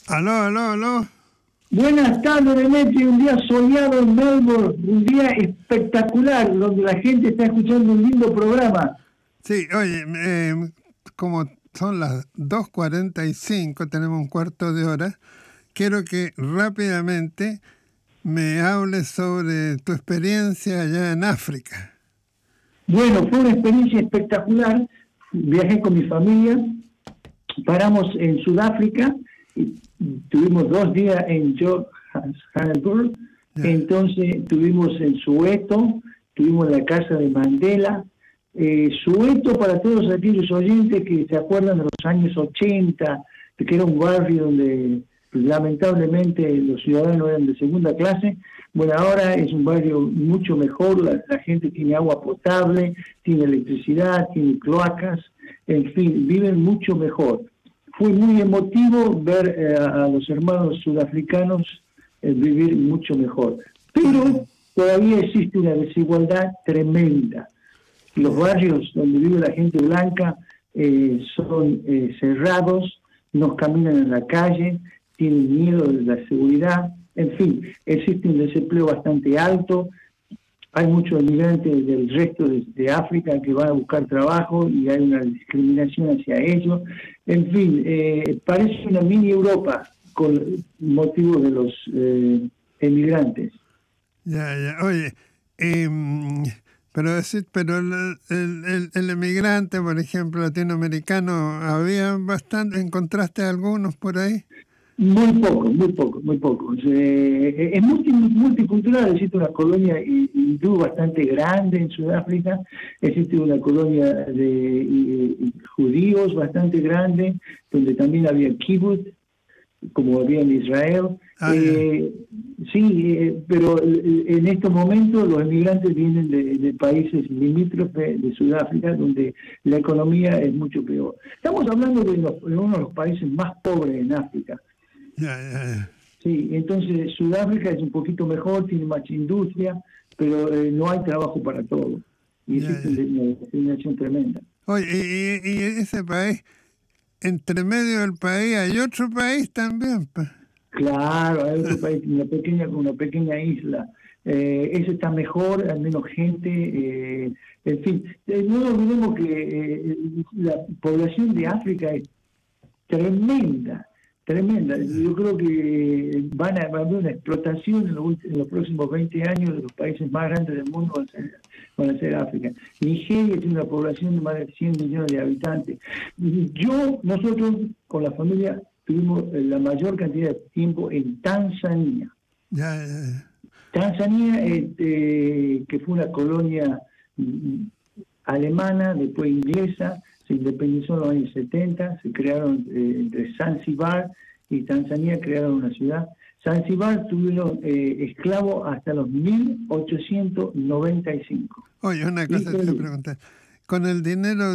Aló, aló, aló. Buenas tardes, Demetri. Un día soleado en Melbourne, un día espectacular, donde la gente está escuchando un lindo programa. Sí, oye, como son las 2:45, tenemos un cuarto de hora, quiero que rápidamente me hables sobre tu experiencia allá en África. Bueno, fue una experiencia espectacular. Viajé con mi familia, paramos en Sudáfrica, y tuvimos 2 días en Johannesburg, Ya. entonces estuvimos en Soweto, estuvimos en la casa de Mandela. Soweto, para todos aquellos oyentes que se acuerdan de los años 80, que era un barrio donde lamentablemente los ciudadanos eran de segunda clase. Bueno, ahora es un barrio mucho mejor, la gente tiene agua potable, tiene electricidad, tiene cloacas, en fin, viven mucho mejor. Fue muy emotivo ver a los hermanos sudafricanos vivir mucho mejor. Pero todavía existe una desigualdad tremenda. Los barrios donde vive la gente blanca son cerrados, no caminan en la calle, tienen miedo de la seguridad, en fin, existe un desempleo bastante alto, hay muchos inmigrantes del resto de África que van a buscar trabajo y hay una discriminación hacia ellos. En fin, parece una mini Europa con motivo de los emigrantes. Ya, ya. Oye, pero el emigrante, por ejemplo, latinoamericano, ¿había bastante? ¿Encontraste algunos por ahí? Muy poco, muy poco, muy poco. Es multicultural, existe una colonia hindú bastante grande en Sudáfrica, existe una colonia de judíos bastante grande, donde también había kibbutz, como había en Israel. Ah, ya. Sí, pero en estos momentos los emigrantes vienen de países limítrofes de Sudáfrica, donde la economía es mucho peor. Estamos hablando de uno de los países más pobres en África. Ya, ya, ya. Sí, entonces Sudáfrica es un poquito mejor, tiene más industria, pero no hay trabajo para todos. Y Ya, existe ya. una discriminación tremenda. Oye, y ese país, entre medio del país hay otro país también, pues. Claro, hay otro país, una pequeña isla. Ese está mejor, hay menos gente. En fin, no olvidemos que la población de África es tremenda, tremenda. Yo creo que va a haber una explotación en los próximos 20 años de los países más grandes del mundo van a ser África. Nigeria tiene una población de más de 100 millones de habitantes. Nosotros con la familia tuvimos la mayor cantidad de tiempo en Tanzania. Ya, ya, ya. Tanzania, que fue una colonia alemana, después inglesa, se independizó en los años 70, se crearon entre Zanzíbar y Tanzania, crearon una ciudad. Zanzíbar tuvieron esclavos hasta los 1895. Oye, una Y cosa te voy a preguntar. Con el dinero